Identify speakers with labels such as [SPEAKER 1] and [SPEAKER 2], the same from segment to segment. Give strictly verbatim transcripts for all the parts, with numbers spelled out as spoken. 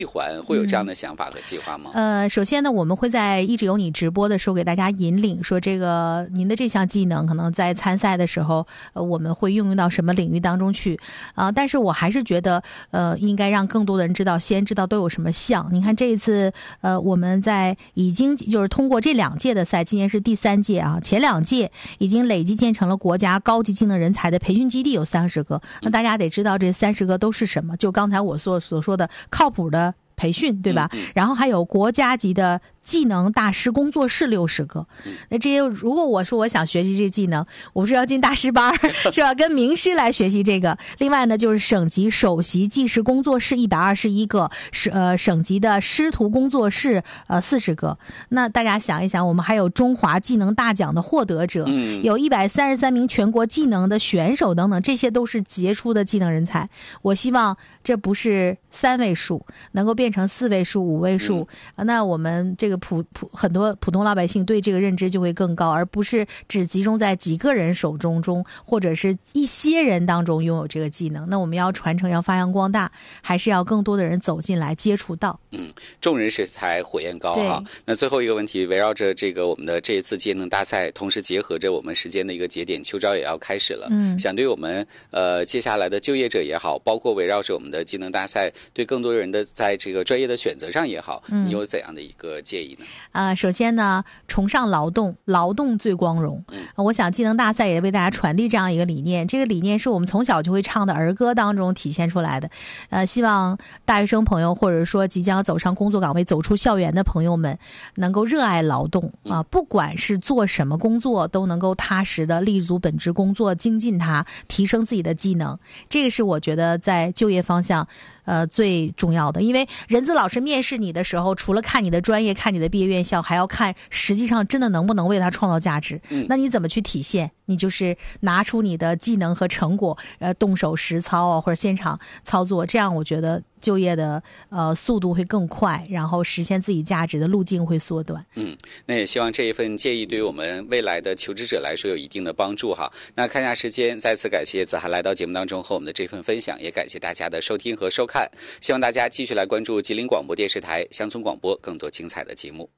[SPEAKER 1] 闭环，会有这样的想法和计划吗？
[SPEAKER 2] 呃，首先呢，我们会在一直有你直播的时候给大家引领，说这个您的这项技能可能在参赛的时候，呃，我们会运用到什么领域当中去啊、呃？但是我还是觉得，呃，应该让更多的人知道，先知道都有什么项。您看这一次，呃，我们在已经就是通过这两届的赛，今年是第三届啊，前两届已经累计建成了国家高级技能人才的培训基地有三十个。那大家得知道这三十个都是什么？就刚才我所所说的靠谱的培训，对吧？然后还有国家级的技能大师工作室六十个。那这些如果我说我想学习这技能，我不是要进大师班是吧？跟名师来学习这个。另外呢，就是省级首席技师工作室一百二十一个，是呃省级的师徒工作室呃四十个。那大家想一想，我们还有中华技能大奖的获得者，有一百三十三名全国技能的选手等等，这些都是杰出的技能人才。我希望这不是三位数，能够变成四位数、五位数。嗯、那我们这个普普很多普通老百姓对这个认知就会更高，而不是只集中在几个人手中中，或者是一些人当中拥有这个技能。那我们要传承，要发扬光大，还是要更多的人走进来接触到。
[SPEAKER 1] 嗯，众人拾柴火焰高哈。那最后一个问题，围绕着这个我们的这一次技能大赛，同时结合着我们时间的一个节点，秋招也要开始了。嗯，想对我们呃接下来的就业者也好，包括围绕着我们的技能大赛，对更多人的在这个专业的选择上也好，嗯、你有怎样的一个建议呢？
[SPEAKER 2] 啊、呃，首先呢，崇尚劳动，劳动最光荣。嗯，我想技能大赛也为大家传递这样一个理念，这个理念是我们从小就会唱的儿歌当中体现出来的。呃，希望大学生朋友或者说即将走上工作岗位、走出校园的朋友们，能够热爱劳动啊、呃，不管是做什么工作，都能够踏实的立足本职工作，精进它，提升自己的技能。这个是我觉得在就业方向。呃，最重要的，因为人资老师面试你的时候，除了看你的专业、看你的毕业院校，还要看实际上真的能不能为他创造价值。嗯，那你怎么去体现？你就是拿出你的技能和成果，呃，动手实操啊，或者现场操作，这样我觉得就业的呃速度会更快，然后实现自己价值的路径会缩短。
[SPEAKER 1] 嗯，那也希望这一份建议对于我们未来的求职者来说有一定的帮助哈。那看一下时间，再次感谢子涵来到节目当中和我们的这份分享，也感谢大家的收听和收看。希望大家继续来关注吉林广播电视台乡村广播更多精彩的节目。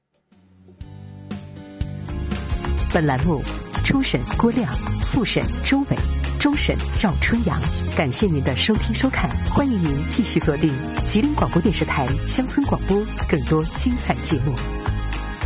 [SPEAKER 3] 本栏目初审郭亮，复审周伟，终审赵春阳。感谢您的收听收看，欢迎您继续锁定吉林广播电视台乡村广播更多精彩节目。